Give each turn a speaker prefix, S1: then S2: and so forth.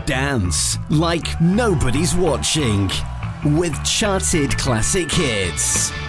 S1: dance like nobody's watching with Charted Classic Hits.